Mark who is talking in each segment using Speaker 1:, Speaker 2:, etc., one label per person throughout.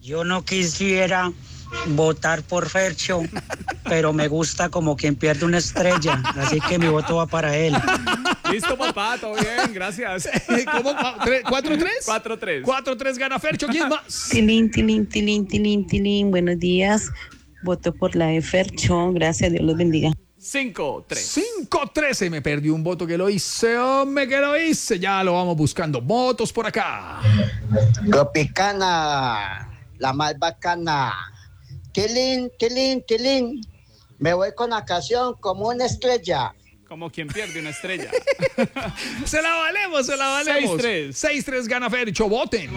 Speaker 1: Yo no quisiera votar por Fercho, pero me gusta como quien pierde una estrella, así que mi voto va para él.
Speaker 2: Listo, papá, todo bien, gracias.
Speaker 3: ¿Cómo? ¿4-3?
Speaker 2: 4-3.
Speaker 3: 4-3 gana Fercho. ¿Quién más?
Speaker 4: Tilín, tilín, tilín, tilín, tilín. Buenos días. Voto por la de Fercho. Gracias, Dios los bendiga.
Speaker 2: 5-3.
Speaker 3: 5-13. Me perdí un voto que lo hice. Hombre, que lo hice. Ya lo vamos buscando. Votos por acá.
Speaker 5: Tropicana, la más bacana. Tilín, tilín, tilín. Me voy con la canción como una estrella.
Speaker 2: Como quien pierde una estrella.
Speaker 3: Se la valemos, se la valemos.
Speaker 2: 6-3.
Speaker 3: 6-3 gana Fercho. Voten.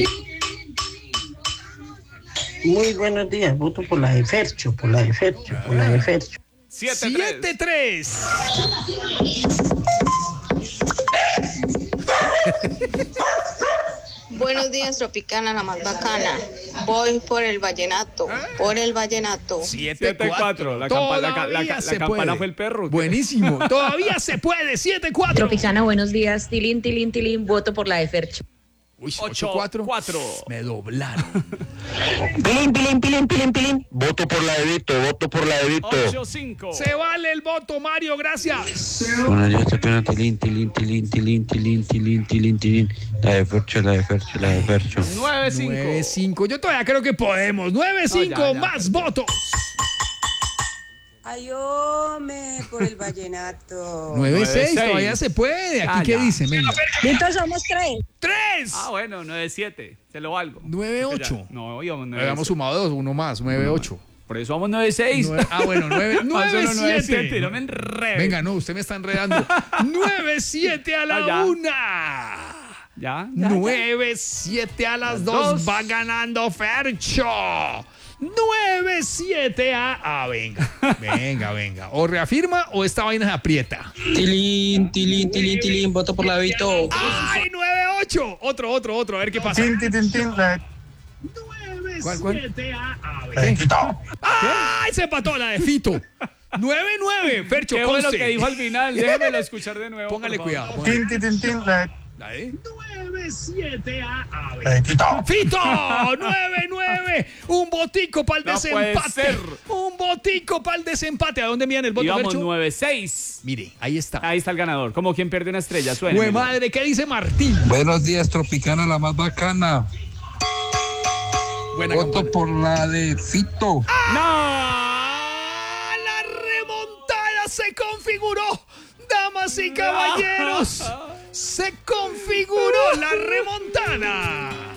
Speaker 4: Muy buenos días. Voto por la de Fercho, por la de Fercho, por la de Fercho.
Speaker 2: 7-3.
Speaker 3: 7-3.
Speaker 6: Buenos días, Tropicana, la más bacana. Voy por el vallenato, por el vallenato.
Speaker 2: 7-4. La campana
Speaker 3: puede.
Speaker 2: fue el perro.
Speaker 3: Buenísimo. Todavía se puede. 7-4.
Speaker 7: Tropicana, buenos días. Tilín, tilín, tilín. Voto por la de Fercho.
Speaker 3: Uy,
Speaker 2: 8-4.
Speaker 3: Me doblaron.
Speaker 4: Pilín, pilín, pilín, pilín, pilín.
Speaker 8: Voto por la de Vito, voto por la de Vito.
Speaker 2: 8-5.
Speaker 3: Se vale el voto, Mario. Gracias.
Speaker 8: Bueno, yo estoy poniendo tilín, tilín, tilín, tilín, tilín, tilín, tilín, tilín. La de Fercho, la de Fercho, la de Fercho.
Speaker 2: 9-5.
Speaker 3: 9-5. Yo todavía creo que podemos. 9-5
Speaker 2: No, ya.
Speaker 3: más votos.
Speaker 9: Ay, hombre, por el vallenato.
Speaker 3: 9-6.
Speaker 2: 9-6.
Speaker 3: Todavía se puede. ¿Aquí
Speaker 2: Ah,
Speaker 3: qué
Speaker 2: ya.
Speaker 3: dice? Venga.
Speaker 9: Entonces somos 3.
Speaker 3: 3.
Speaker 2: Ah, bueno, 9-7. Te lo valgo.
Speaker 3: 9-8.
Speaker 2: No, íbamos 9-6.
Speaker 3: Habíamos sumado dos, uno más. 9-8.
Speaker 2: Por eso vamos 9-6.
Speaker 3: Ah, bueno, 9-7.
Speaker 2: No me enredes.
Speaker 3: Venga, no, usted me está enredando. 9-7 a la
Speaker 2: ya.
Speaker 3: 1.
Speaker 2: Ya.
Speaker 3: 9-7 a las 2. Va ganando Fercho. 9-7 a... Ah, venga. Venga. O reafirma o esta vaina se aprieta.
Speaker 1: Tilín, tilín, tilín, tilín, voto por la de Vito.
Speaker 3: ¡Ay, 9-8! Otro. A ver qué pasa. ¿Cuál? 9-7 a... ¡Ay, se empató la de Fito! 9-9, Fercho,
Speaker 2: Qué bueno
Speaker 3: conste.
Speaker 2: que dijo al final. Déjamelo escuchar de nuevo.
Speaker 3: Póngale
Speaker 2: por
Speaker 3: cuidado.
Speaker 2: favor.
Speaker 3: ¿La de? 9-7 a... ¡Fito! 9-9. Un botico para el
Speaker 2: No puede
Speaker 3: desempate.
Speaker 2: ser.
Speaker 3: Un botico para el desempate. ¿A dónde miran el voto,
Speaker 2: Íbamos
Speaker 3: Fercho?
Speaker 2: 9-6.
Speaker 3: Mire, ahí está.
Speaker 2: Ahí está el ganador. Como quien pierde una estrella. Suena.
Speaker 3: ¡Hue madre! ¿Qué dice Martín?
Speaker 8: Buenos días, Tropicana, la más bacana.
Speaker 3: Buena
Speaker 8: Voto
Speaker 3: campana.
Speaker 8: por la de Fito.
Speaker 3: ¡Ah! La remontada se configuró. Damas y caballeros, se configuró la remontada.